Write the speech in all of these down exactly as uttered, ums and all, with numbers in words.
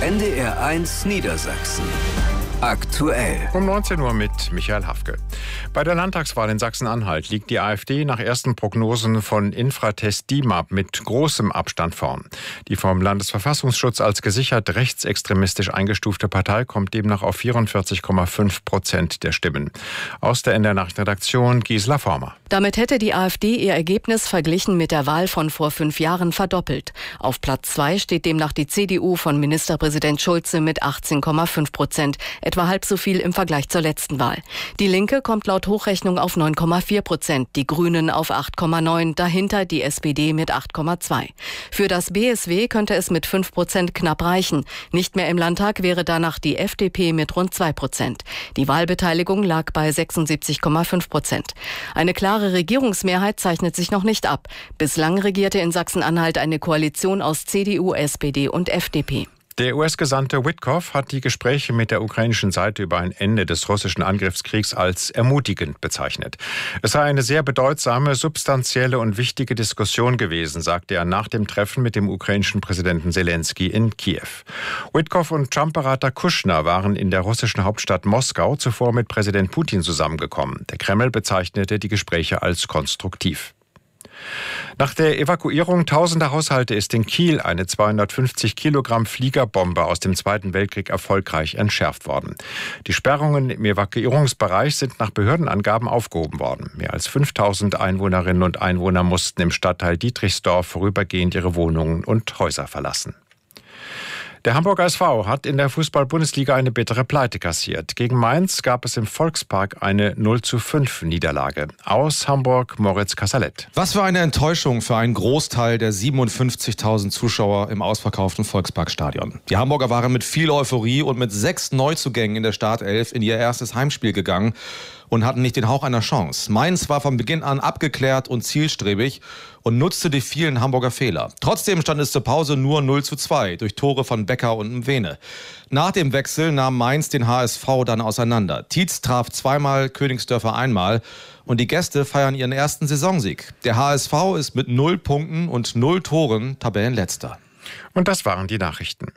N D R eins Niedersachsen. Aktuell. Um neunzehn Uhr mit Michael Hafke. Bei der Landtagswahl in Sachsen-Anhalt liegt die AfD nach ersten Prognosen von Infratest DIMAP mit großem Abstand vorn. Die vom Landesverfassungsschutz als gesichert rechtsextremistisch eingestufte Partei kommt demnach auf vierundvierzig Komma fünf Prozent der Stimmen. Aus der N D R-Nachrichtenredaktion Gisela Former. Damit hätte die AfD ihr Ergebnis verglichen mit der Wahl von vor fünf Jahren verdoppelt. Auf Platz zwei steht demnach die C D U von Ministerpräsident Schulze mit achtzehn Komma fünf Prozent. Etwa halb so viel im Vergleich zur letzten Wahl. Die Linke kommt laut Hochrechnung auf neun Komma vier Prozent, die Grünen auf acht Komma neun, dahinter die S P D mit acht Komma zwei. Für das B S W könnte es mit fünf Prozent knapp reichen. Nicht mehr im Landtag wäre danach die F D P mit rund zwei Prozent. Die Wahlbeteiligung lag bei sechsundsiebzig Komma fünf Prozent. Eine klare Regierungsmehrheit zeichnet sich noch nicht ab. Bislang regierte in Sachsen-Anhalt eine Koalition aus C D U, S P D und F D P. Der U S-Gesandte Witkoff hat die Gespräche mit der ukrainischen Seite über ein Ende des russischen Angriffskriegs als ermutigend bezeichnet. Es sei eine sehr bedeutsame, substanzielle und wichtige Diskussion gewesen, sagte er nach dem Treffen mit dem ukrainischen Präsidenten Zelensky in Kiew. Witkoff und Trump-Berater Kushner waren in der russischen Hauptstadt Moskau zuvor mit Präsident Putin zusammengekommen. Der Kreml bezeichnete die Gespräche als konstruktiv. Nach der Evakuierung tausender Haushalte ist in Kiel eine zweihundertfünfzig Kilogramm Fliegerbombe aus dem Zweiten Weltkrieg erfolgreich entschärft worden. Die Sperrungen im Evakuierungsbereich sind nach Behördenangaben aufgehoben worden. Mehr als fünftausend Einwohnerinnen und Einwohner mussten im Stadtteil Dietrichsdorf vorübergehend ihre Wohnungen und Häuser verlassen. Der Hamburger S V hat in der Fußball-Bundesliga eine bittere Pleite kassiert. Gegen Mainz gab es im Volkspark eine null zu fünf Niederlage. Aus Hamburg Moritz Kassalet. Was für eine Enttäuschung für einen Großteil der siebenundfünfzigtausend Zuschauer im ausverkauften Volksparkstadion. Die Hamburger waren mit viel Euphorie und mit sechs Neuzugängen in der Startelf in ihr erstes Heimspiel gegangen und hatten nicht den Hauch einer Chance. Mainz war von Beginn an abgeklärt und zielstrebig und nutzte die vielen Hamburger Fehler. Trotzdem stand es zur Pause nur null zu zwei durch Tore von Becker und Mwene. Nach dem Wechsel nahm Mainz den H S V dann auseinander. Tietz traf zweimal, Königsdörfer einmal und die Gäste feiern ihren ersten Saisonsieg. Der H S V ist mit null Punkten und null Toren Tabellenletzter. Und das waren die Nachrichten.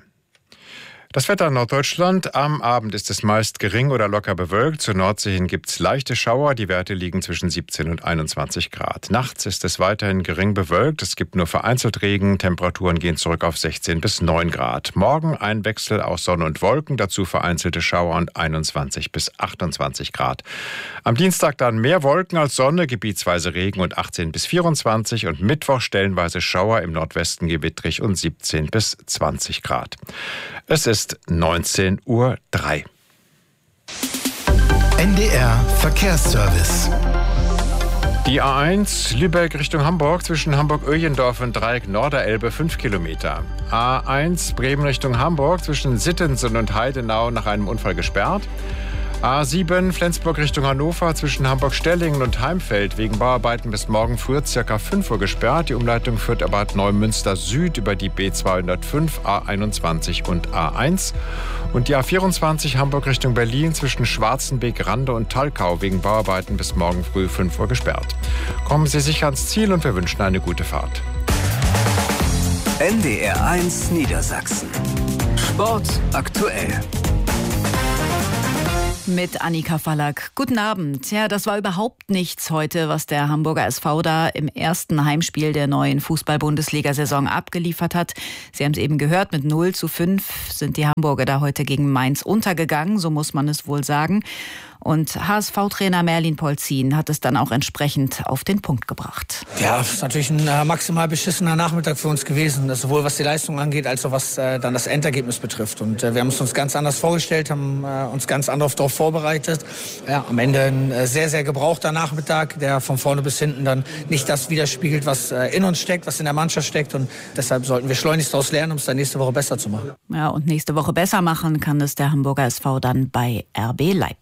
Das Wetter in Norddeutschland. Am Abend ist es meist gering oder locker bewölkt. Zur Nordsee hin gibt es leichte Schauer. Die Werte liegen zwischen siebzehn und einundzwanzig Grad. Nachts ist es weiterhin gering bewölkt. Es gibt nur vereinzelt Regen. Temperaturen gehen zurück auf sechzehn bis neun Grad. Morgen ein Wechsel aus Sonne und Wolken. Dazu vereinzelte Schauer und einundzwanzig bis achtundzwanzig Grad. Am Dienstag dann mehr Wolken als Sonne, gebietsweise Regen und achtzehn bis vierundzwanzig. Und Mittwoch stellenweise Schauer, im Nordwesten gewittrig und siebzehn bis zwanzig Grad. Es ist neunzehn Uhr drei. N D R Verkehrsservice. Die A eins Lübeck Richtung Hamburg zwischen Hamburg-Öjendorf und Dreieck Norderelbe fünf Kilometer. A eins Bremen Richtung Hamburg zwischen Sittensen und Heidenau nach einem Unfall gesperrt. A sieben Flensburg Richtung Hannover zwischen Hamburg-Stellingen und Heimfeld wegen Bauarbeiten bis morgen früh circa fünf Uhr gesperrt. Die Umleitung führt aber Neumünster Süd über die B zweihundertfünf, A einundzwanzig und A eins. Und die A vierundzwanzig Hamburg Richtung Berlin zwischen Schwarzenbeek, Rande und Talkau wegen Bauarbeiten bis morgen früh fünf Uhr gesperrt. Kommen Sie sicher ans Ziel und wir wünschen eine gute Fahrt. N D R eins Niedersachsen. Sport aktuell. Mit Annika Fallack. Guten Abend. Ja, das war überhaupt nichts heute, was der Hamburger S V da im ersten Heimspiel der neuen Fußball-Bundesliga-Saison abgeliefert hat. Sie haben es eben gehört, mit null zu fünf sind die Hamburger da heute gegen Mainz untergegangen, so muss man es wohl sagen. Und H S V-Trainer Merlin Polzin hat es dann auch entsprechend auf den Punkt gebracht. Ja, es ist natürlich ein äh, maximal beschissener Nachmittag für uns gewesen. Das sowohl was die Leistung angeht, als auch was äh, dann das Endergebnis betrifft. Und äh, wir haben es uns ganz anders vorgestellt, haben äh, uns ganz anders darauf vorbereitet. Ja, am Ende ein äh, sehr, sehr gebrauchter Nachmittag, der von vorne bis hinten dann nicht das widerspiegelt, was äh, in uns steckt, was in der Mannschaft steckt. Und deshalb sollten wir schleunigst daraus lernen, um es dann nächste Woche besser zu machen. Ja, und nächste Woche besser machen kann es der Hamburger S V dann bei R B Leipzig.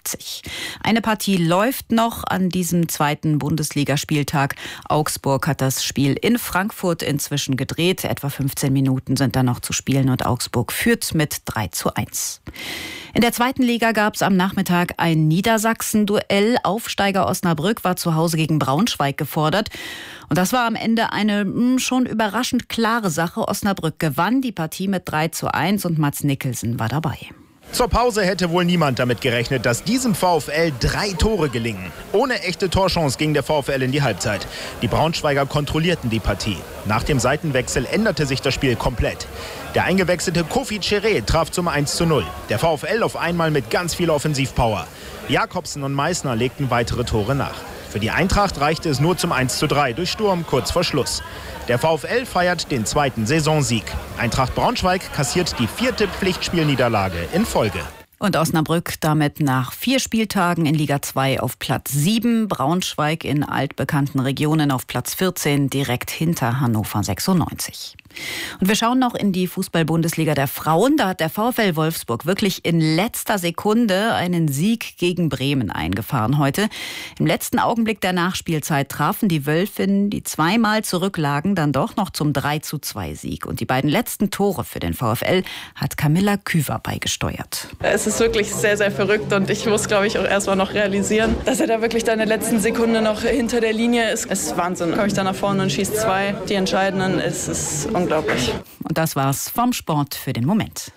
Eine Partie läuft noch an diesem zweiten Bundesligaspieltag. Augsburg hat das Spiel in Frankfurt inzwischen gedreht. Etwa fünfzehn Minuten sind da noch zu spielen und Augsburg führt mit drei zu eins. In der zweiten Liga gab es am Nachmittag ein Niedersachsen-Duell. Aufsteiger Osnabrück war zu Hause gegen Braunschweig gefordert. Und das war am Ende eine mh, schon überraschend klare Sache. Osnabrück gewann die Partie mit drei zu eins und Mats Nicholson war dabei. Zur Pause hätte wohl niemand damit gerechnet, dass diesem VfL drei Tore gelingen. Ohne echte Torchance ging der VfL in die Halbzeit. Die Braunschweiger kontrollierten die Partie. Nach dem Seitenwechsel änderte sich das Spiel komplett. Der eingewechselte Kofi Cheré traf zum eins zu null. Der VfL auf einmal mit ganz viel Offensivpower. Jakobsen und Meissner legten weitere Tore nach. Für die Eintracht reichte es nur zum eins zu drei durch Sturm kurz vor Schluss. Der VfL feiert den zweiten Saisonsieg. Eintracht Braunschweig kassiert die vierte Pflichtspielniederlage in Folge. Und Osnabrück damit nach vier Spieltagen in Liga zwei auf Platz sieben. Braunschweig in altbekannten Regionen auf Platz vierzehn, direkt hinter Hannover sechsundneunzig. Und wir schauen noch in die Fußball-Bundesliga der Frauen. Da hat der VfL Wolfsburg wirklich in letzter Sekunde einen Sieg gegen Bremen eingefahren heute. Im letzten Augenblick der Nachspielzeit trafen die Wölfinnen, die zweimal zurücklagen, dann doch noch zum drei zu zwei Sieg. Und die beiden letzten Tore für den VfL hat Camilla Küver beigesteuert. Es ist wirklich sehr, sehr verrückt und ich muss, glaube ich, auch erst mal noch realisieren, dass er da wirklich da in der letzten Sekunde noch hinter der Linie ist. Es ist Wahnsinn. Komme ich da nach vorne und schieße zwei, die entscheidenden. Es ist unglaublich. Und das war's vom Sport für den Moment.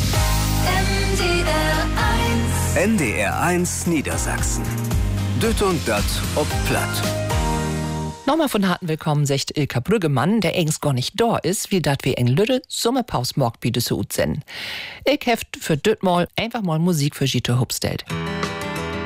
N D R eins Niedersachsen. Düt und dat ob platt. Nochmal von harten Willkommen, sagt Ilka Brüggemann, der eigens gar nicht da ist, wie dat wir en Lüde Sommerpaus morg biede so ut sen. Ich heft für düt mal einfach mal Musik für Gito Hupstellt.